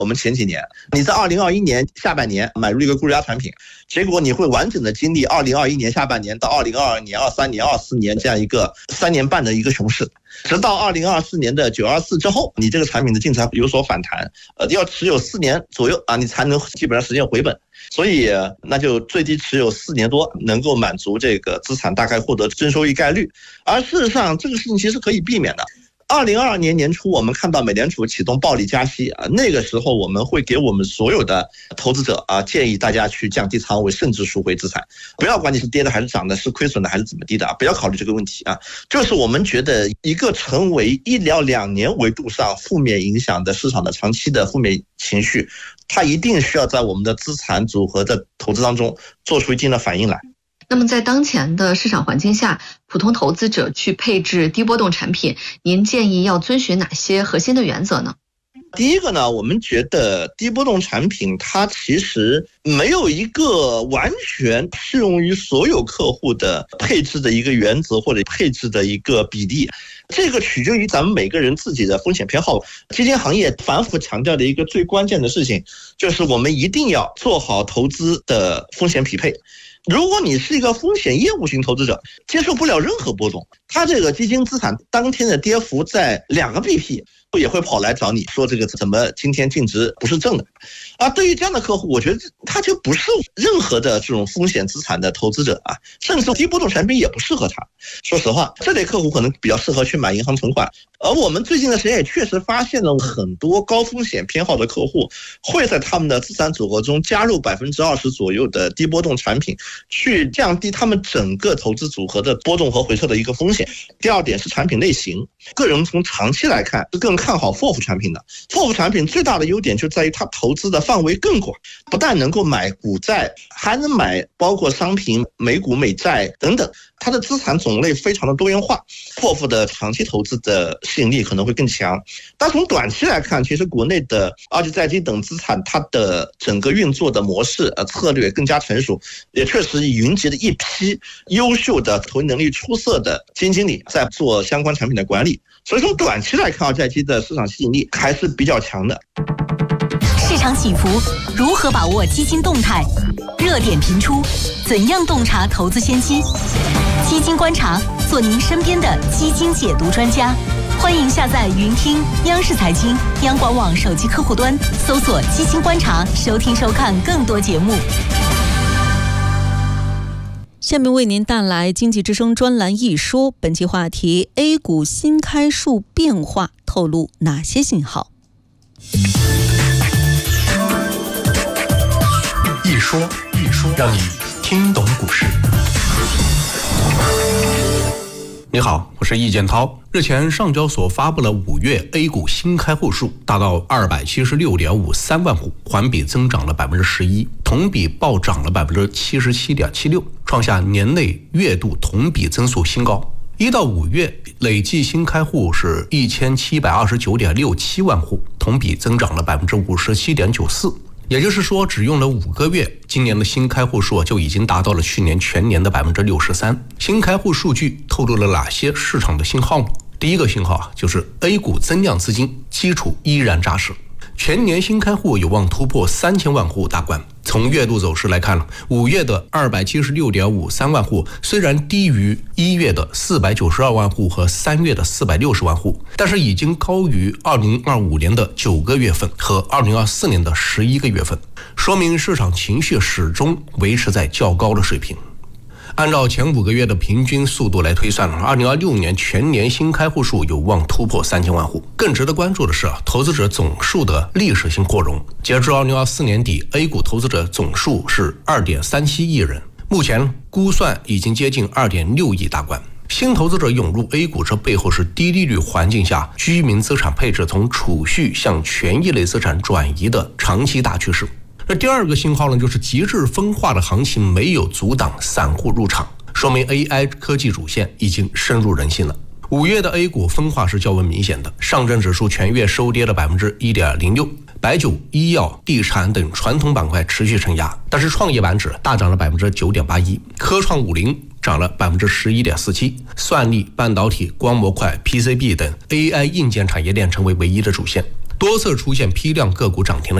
我们前几年，你在2021年下半年买入一个估值压产品，结果你会完整的经历2021年下半年到2022年、23年、24年这样一个3年半的一个熊市，直到2024年的924之后，你这个产品的净值有所反弹，要持有4年左右你才能基本上实现回本。所以那就最低持有4年多，能够满足这个资产大概获得正收益概率。而事实上，这个事情其实可以避免的。2022年年初，我们看到美联储启动暴力加息那个时候我们会给我们所有的投资者建议大家去降低仓位，甚至赎回资产，不要管你是跌的还是涨的，是亏损的还是怎么地的不要考虑这个问题就是我们觉得一个成为1到2年维度上负面影响的市场的长期的负面情绪，它一定需要在我们的资产组合的投资当中做出一定的反应来。 那么在当前的市场环境下，普通投资者去配置低波动产品，您建议要遵循哪些核心的原则呢？ 第一个呢，我们觉得低波动产品它其实没有一个完全适用于所有客户的配置的一个原则或者配置的一个比例，这个取决于咱们每个人自己的风险偏好。基金行业反复强调的一个最关键的事情，就是我们一定要做好投资的风险匹配。如果你是一个风险业务型投资者，接受不了任何波动，它这个基金资产当天的跌幅在2个 BP， 也会跑来找你说这个怎么今天净值不是正的对于这样的客户，我觉得他就不是任何的这种风险资产的投资者甚至低波动产品也不适合他。说实话，这类客户可能比较适合去买银行存款。而我们最近的时间也确实发现了很多高风险偏好的客户会在他们的资产组合中加入20%左右的低波动产品，去降低他们整个投资组合的波动和回撤的一个风险。第二点是产品类型，个人从长期来看是更看好 FOF 产品的。FOF 产品最大的优点就在于它投资的范围更广，不但能够买股债，还能买包括商品、美股、美债等等，它的资产种类非常的多元化， FOF 的长期投资的吸引力可能会更强。但从短期来看，其实国内的二级债基等资产它的整个运作的模式策略更加成熟，也确实云集了一批优秀的投资能力出色的基金经理在做相关产品的管理，所以从短期来看，二级债基的市场吸引力还是比较强的。 市场起伏，如何把握基金动态？热点频出，怎样洞察投资先机？基金观察，做您身边的基金解读专家。欢迎下载云听央视财经、央广网手机客户端，搜索基金观察，收听收看更多节目。 下面为您带来经济之声专栏一说，本期话题 A 股新开数变化透露哪些信号？ 一说，让你听懂股市。你好，我是易建涛。日前，上交所发布了5月 A 股新开户数达到276.53万户，环比增长了11%，同比暴涨了77.76%，创下年内月度同比增速新高。1到5月累计新开户是1729.67万户，同比增长了57.94%。也就是说，只用了5个月，今年的新开户数就已经达到了去年全年的63%。新开户数据透露了哪些市场的信号呢？第一个信号就是 A 股增量资金基础依然扎实，全年新开户有望突破3000万户大关。从月度走势来看，5月的276.53万户虽然低于1月的492万户和3月的460万户，但是已经高于2025年的9个月份和2024年的11个月份，说明市场情绪始终维持在较高的水平。按照前5个月的平均速度来推算，2026年全年新开户数有望突破3000万户。更值得关注的是，投资者总数的历史性扩容。截至2024年底 ，A 股投资者总数是2.37亿人，目前估算已经接近2.6亿大关。新投资者涌入 A 股，这背后是低利率环境下居民资产配置从储蓄向权益类资产转移的长期大趋势。那第二个信号呢，就是极致分化的行情没有阻挡散户入场，说明 AI 科技主线已经深入人心了。5月的 A 股分化是较为明显的，上证指数全月收跌了 1.06%， 白酒、医药、地产等传统板块持续承压，但是创业板指大涨了 9.81%， 科创50涨了 11.47%， 算力、半导体、光模块、PCB 等 AI 硬件产业链成为唯一的主线。 多次出现批量个股涨停的